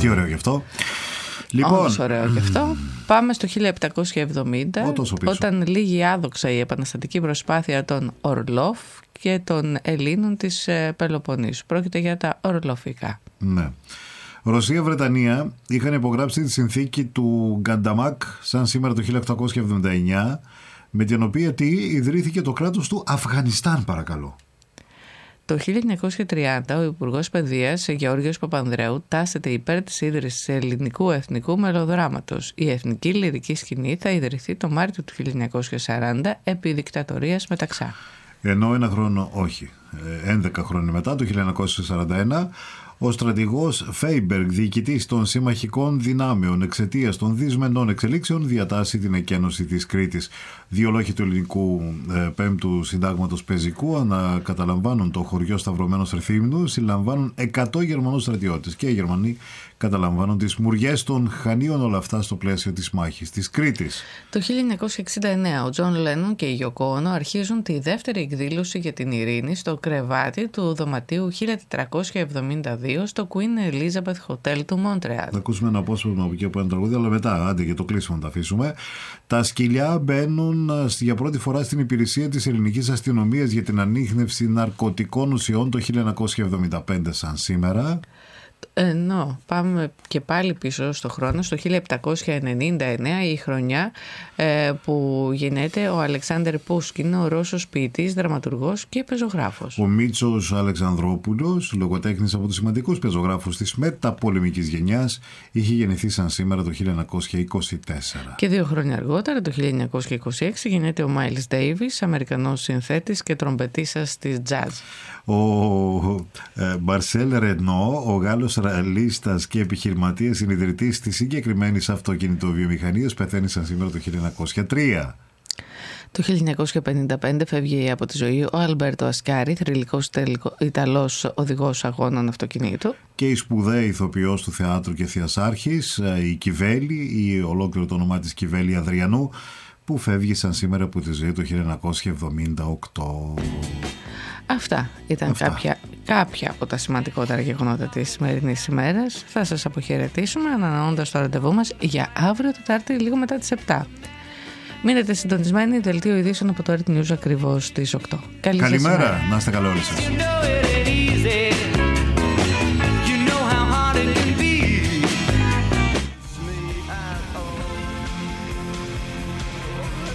Τι ωραίο γι' αυτό. Λοιπόν, όντως ωραίο γι' αυτό. Πάμε στο 1770, όταν λήγει άδοξα η επαναστατική προσπάθεια των Ορλόφ και των Ελλήνων της Πελοποννήσου. Πρόκειται για τα Ορλοφικά. Ναι. Ρωσία-Βρετανία είχαν υπογράψει τη συνθήκη του Γκανταμάκ σαν σήμερα το 1879, με την οποία ιδρύθηκε το κράτος του Αφγανιστάν, παρακαλώ. Το 1930 ο Υπουργός Παιδείας Γεώργιος Παπανδρέου τάσσεται υπέρ της ίδρυσης ελληνικού εθνικού μελοδράματος. Η εθνική λυρική σκηνή θα ιδρυθεί το Μάρτιο του 1940 επί δικτατορίας Μεταξά. Ενώ 11 χρόνια μετά, το 1941, ο στρατηγός Φέιμπεργκ, διοικητής των συμμαχικών δυνάμεων εξαιτίας των δυσμενών εξελίξεων, διατάσσει την εκένωση της Κρήτης. Δύο λόγοι του ελληνικού πέμπτου συντάγματος πεζικού καταλαμβάνουν το χωριό σταυρωμένος Ερθύμνου, συλλαμβάνουν 100 Γερμανούς στρατιώτες και οι Γερμανοί καταλαμβάνουν τις μουριές των Χανίων, όλα αυτά στο πλαίσιο της μάχης της Κρήτης. Το 1969 ο Τζον Λένον και η Γιόκο Όνο αρχίζουν τη δεύτερη εκδήλωση για την ειρήνη στο κρεβάτι του δωματίου 1472 στο Queen Elizabeth Hotel του Μόντρεαλ. Θα ακούσουμε ένα απόσπασμα από εκεί από ένα τραγούδι, αλλά μετά, άντε για το κλείσιμο να τα αφήσουμε. Τα σκυλιά μπαίνουν για πρώτη φορά στην υπηρεσία της ελληνικής αστυνομίας για την ανίχνευση ναρκωτικών ουσιών το 1975 σαν σήμερα. Πάμε και πάλι πίσω στο χρόνο, στο 1799, η χρονιά που γεννιέται ο Αλεξάνδερ Πούσκιν, ο Ρώσος ποιητής, δραματουργός και πεζογράφος. Ο Μίτσος Αλεξανδρόπουλος, λογοτέχνης από τους σημαντικούς πεζογράφους της μεταπολεμικής γενιάς, είχε γεννηθεί σαν σήμερα το 1924. Και 2 χρόνια αργότερα, το 1926, γεννιέται ο Μάιλς Ντέιβις, Αμερικανός συνθέτης και τρομπετίστας της jazz. Ο Μπαρσέλ Ρενό, ο Γάλλος ραλίστας και επιχειρηματίας συνειδητής της συγκεκριμένης αυτοκινητοβιομηχανίας, πεθαίνει σαν σήμερα το 1903. Το 1955 φεύγει από τη ζωή ο Αλμπέρτο Ασκάρι, θρυλικός Ιταλός οδηγός αγώνων αυτοκινήτου. Και η σπουδαία ηθοποιός του θεάτρου και θεασάρχης, η Κιβέλη, ή ολόκληρο το όνομά της Κιβέλη Αδριανού, που φεύγει σαν σήμερα από τη ζωή το 1978. Αυτά ήταν κάποια από τα σημαντικότερα γεγονότα της σημερινής ημέρας. Θα σας αποχαιρετήσουμε ανανεώνοντας το ραντεβού μας για αύριο Τετάρτη λίγο μετά τις 7. Μείνετε συντονισμένοι, δελτίο ειδήσεων από το RT News ακριβώς στις 8. Καλημέρα, να είστε καλά όλοι σας.